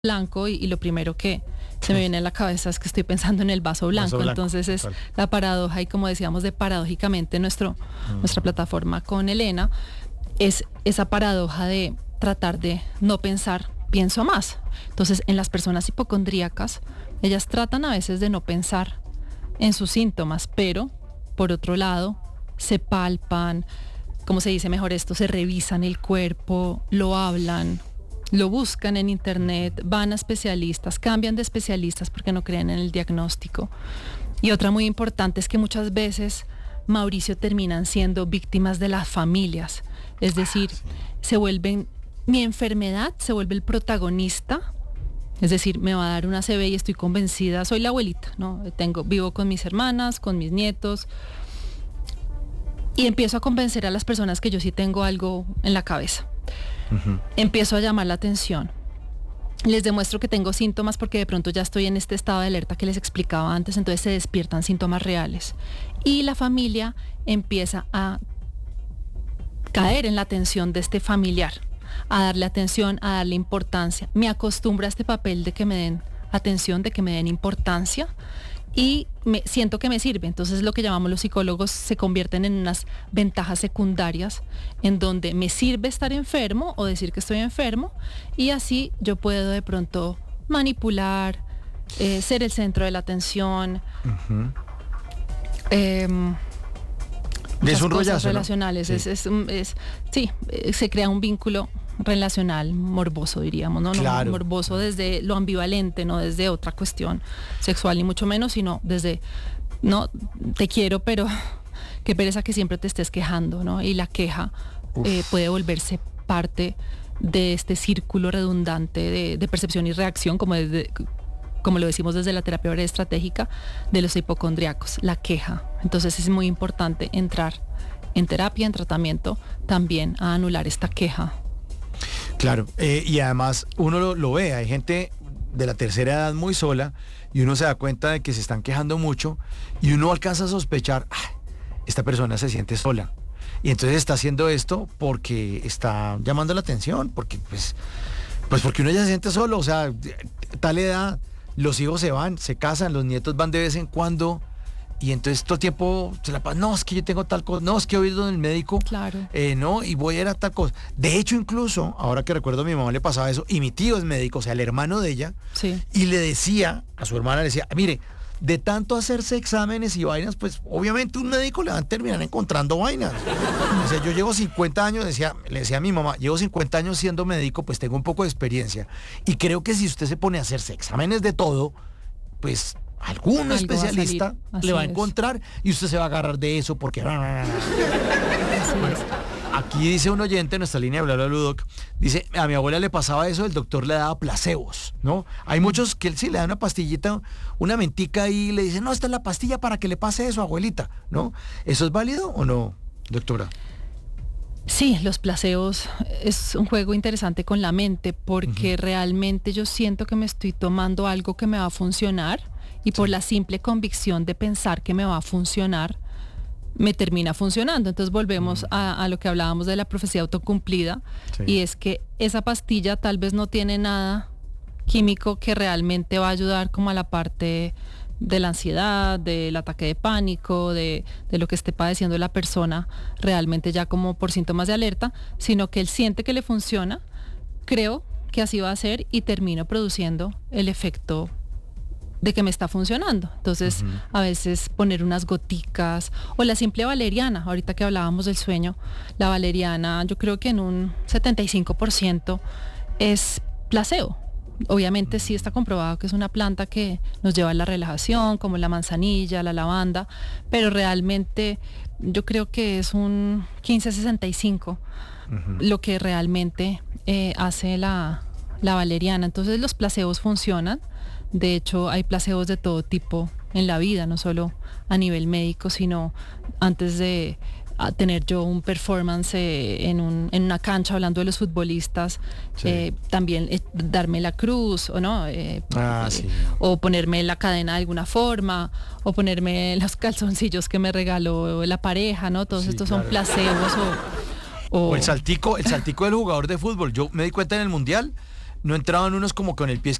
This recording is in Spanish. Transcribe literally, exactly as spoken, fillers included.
blanco y, y lo primero que se me viene a la cabeza es que estoy pensando en el vaso blanco, vaso blanco entonces es total. la paradoja y como decíamos de paradójicamente nuestro, mm. nuestra plataforma con Elena es esa paradoja de tratar de no pensar, pienso más. Entonces en las personas hipocondríacas ellas tratan a veces de no pensar en sus síntomas, pero por otro lado se palpan, ¿cómo se dice mejor esto? Se revisan el cuerpo, lo hablan, lo buscan en internet, van a especialistas, cambian de especialistas porque no creen en el diagnóstico. Y otra muy importante es que muchas veces, Mauricio, terminan siendo víctimas de las familias. Es decir, ah, sí. se vuelven, mi enfermedad se vuelve el protagonista. Es decir, me va a dar una A C V y estoy convencida, soy la abuelita, ¿no? Tengo, vivo con mis hermanas, con mis nietos. Y empiezo a convencer a las personas que yo sí tengo algo en la cabeza. Uh-huh. Empiezo a llamar la atención. Les demuestro que tengo síntomas porque de pronto ya estoy en este estado de alerta que les explicaba antes, entonces se despiertan síntomas reales. Y la familia empieza a caer en la atención de este familiar, a darle atención, a darle importancia. Me acostumbro a este papel de que me den atención, de que me den importancia. Y me, siento que me sirve. Entonces lo que llamamos los psicólogos se convierten en unas ventajas secundarias en donde me sirve estar enfermo o decir que estoy enfermo y así yo puedo de pronto manipular, eh, ser el centro de la atención. Uh-huh. eh, es un rollazo, relacionales, ¿no? es, es, es, es, sí, se crea un vínculo relacional morboso, diríamos, ¿no? Claro. No morboso desde lo ambivalente, no desde otra cuestión sexual ni mucho menos, sino desde, no, te quiero, pero qué pereza que siempre te estés quejando, ¿no? Y la queja eh, puede volverse parte de este círculo redundante de, de percepción y reacción, como desde, como lo decimos desde la terapia breve estratégica, de los hipocondríacos, la queja. Entonces es muy importante entrar en terapia, en tratamiento, también a anular esta queja. Claro, eh, y además uno lo, lo ve, hay gente de la tercera edad muy sola y uno se da cuenta de que se están quejando mucho y uno alcanza a sospechar, ah, esta persona se siente sola y entonces está haciendo esto porque está llamando la atención, porque pues, pues porque uno ya se siente solo, o sea, tal edad, los hijos se van, se casan, los nietos van de vez en cuando. Y entonces todo el tiempo se la pasa, no, es que yo tengo tal cosa, no, es que he oído del médico, claro. eh, no, y voy a ir a tal cosa. De hecho, incluso, ahora que recuerdo a mi mamá le pasaba eso, y mi tío es médico, o sea, el hermano de ella, sí. y le decía, a su hermana le decía, mire, de tanto hacerse exámenes y vainas, pues obviamente un médico le va a terminar encontrando vainas. O sea, yo llevo cincuenta años, decía, le decía a mi mamá, llevo cincuenta años siendo médico, pues tengo un poco de experiencia. Y creo que si usted se pone a hacerse exámenes de todo, pues algún Algo especialista va a le va a es. encontrar y usted se va a agarrar de eso porque... Bueno, aquí dice un oyente en nuestra línea de Bla Bla Ludoc, dice, a mi abuela le pasaba eso, el doctor le daba placebos, ¿no? Hay muchos que sí le dan una pastillita, una mentica y le dicen, no, esta es la pastilla para que le pase eso, abuelita, ¿no? ¿Eso es válido o no, doctora? Sí, los placebos es un juego interesante con la mente porque uh-huh. realmente yo siento que me estoy tomando algo que me va a funcionar y por sí. la simple convicción de pensar que me va a funcionar, me termina funcionando. Entonces volvemos uh-huh. a, a lo que hablábamos de la profecía autocumplida sí. y es que esa pastilla tal vez no tiene nada químico que realmente va a ayudar como a la parte de la ansiedad, del ataque de pánico, de, de lo que esté padeciendo la persona realmente ya como por síntomas de alerta, sino que él siente que le funciona, creo que así va a ser y termino produciendo el efecto de que me está funcionando. Entonces, uh-huh. a veces poner unas goticas o la simple valeriana, ahorita que hablábamos del sueño, la valeriana yo creo que en un setenta y cinco por ciento es placebo. Obviamente sí está comprobado que es una planta que nos lleva a la relajación, como la manzanilla, la lavanda, pero realmente yo creo que es un quince a sesenta y cinco uh-huh. lo que realmente eh, hace la, la valeriana. Entonces los placebos funcionan. De hecho, hay placebos de todo tipo en la vida, no solo a nivel médico, sino antes de a tener yo un performance eh, en, un, en una cancha hablando de los futbolistas, sí. eh, también eh, darme la cruz o no eh, ah, eh, sí. o ponerme la cadena de alguna forma o ponerme los calzoncillos que me regaló la pareja, ¿no? Todos sí, estos claro. son placebos o, o... o el saltico, el saltico del jugador de fútbol. Yo me di cuenta en el Mundial no entraban unos como con el pie